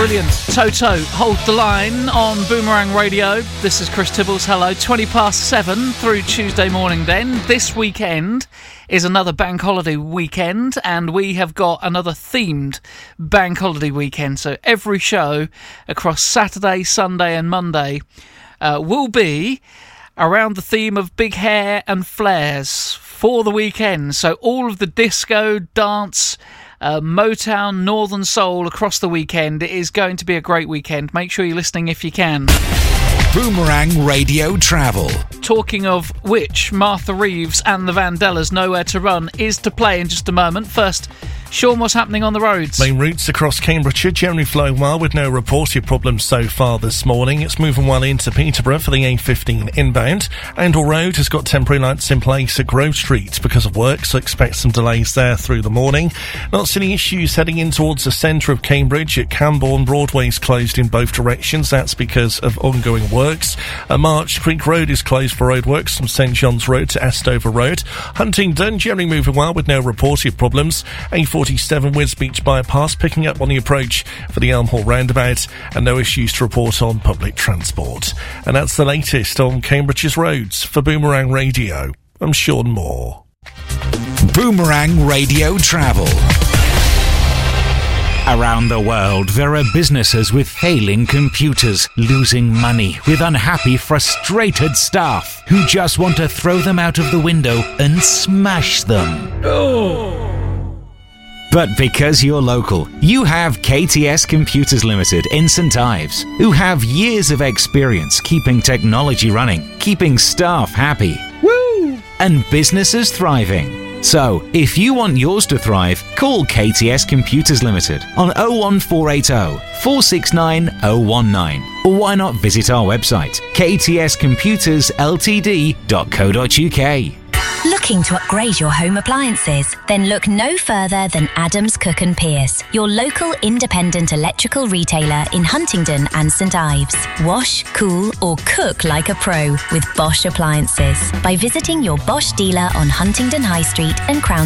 Brilliant. Toto, Hold the Line on Boomerang Radio. This is Chris Tibbles. Hello. 7:20 through Tuesday morning then. This weekend is another bank holiday weekend, and we have got another themed bank holiday weekend. So every show across Saturday, Sunday and Monday will be around the theme of big hair and flares for the weekend. So all of the disco, dance, Motown, Northern Soul across the weekend. It is going to be a great weekend. Make sure you're listening if you can. Boomerang Radio Travel. Talking of which, Martha Reeves and the Vandellas Nowhere to Run is to play in just a moment. First, Sean, what's happening on the roads? Main routes across Cambridgeshire generally flowing well with no reported problems so far this morning. It's moving well into Peterborough for the A15 inbound. Andall Road has got temporary lights in place at Grove Street because of work, so expect some delays there through the morning. Not seeing any issues heading in towards the centre of Cambridge. At Camborne, Broadway's closed in both directions. That's because of ongoing works. March Creek Road is closed for roadworks from St John's Road to Estover Road. Huntingdon generally moving well with no reported problems. A47 Wisbeach bypass picking up on the approach for the Elm Hall roundabout, and no issues to report on public transport. And that's the latest on Cambridge's roads. For Boomerang Radio, I'm Sean Moore. Boomerang Radio Travel. Around the world, there are businesses with failing computers, losing money, with unhappy, frustrated staff who just want to throw them out of the window and smash them. But because you're local, you have KTS Computers Limited in St Ives, who have years of experience keeping technology running, keeping staff happy, and businesses thriving. So, if you want yours to thrive, call KTS Computers Limited on 01480 469 019. Or why not visit our website, ktscomputersltd.co.uk. Looking to upgrade your home appliances? Then look no further than Adams Cook & Pierce, your local independent electrical retailer in Huntingdon and St Ives. Wash, cool or cook like a pro with Bosch appliances by visiting your Bosch dealer on Huntingdon High Street and Crown